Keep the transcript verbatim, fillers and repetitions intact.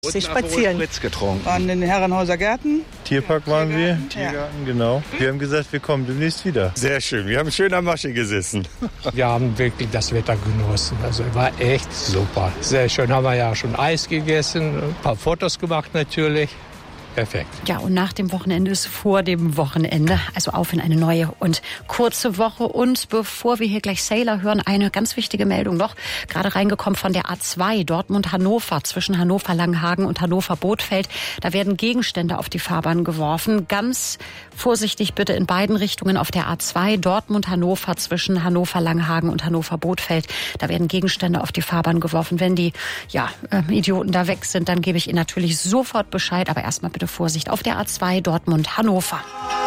Sie spazieren. Spritz getrunken. An den Herrenhauser Gärten. Tierpark waren wir, Tiergarten, Tiergarten, ja. Genau. Wir haben gesagt, wir kommen demnächst wieder. Sehr schön, wir haben schön am Masche gesessen. Wir haben wirklich das Wetter genossen, also war echt super. Sehr schön, haben wir ja schon Eis gegessen, ein paar Fotos gemacht natürlich. Perfekt. Ja, und nach dem Wochenende ist vor dem Wochenende, also auf in eine neue und kurze Woche. Und bevor wir hier gleich Sailor hören, eine ganz wichtige Meldung noch. Gerade reingekommen von der A zwei, Dortmund-Hannover, zwischen Hannover-Langenhagen und Hannover-Bothfeld. Da werden Gegenstände auf die Fahrbahn geworfen. Ganz vorsichtig bitte in beiden Richtungen auf der A zwei, Dortmund-Hannover, zwischen Hannover-Langenhagen und Hannover-Bothfeld. Da werden Gegenstände auf die Fahrbahn geworfen. Wenn die ja, äh, Idioten da weg sind, dann gebe ich Ihnen natürlich sofort Bescheid. Aber erstmal bitte Vorsicht auf der A zwei Dortmund-Hannover.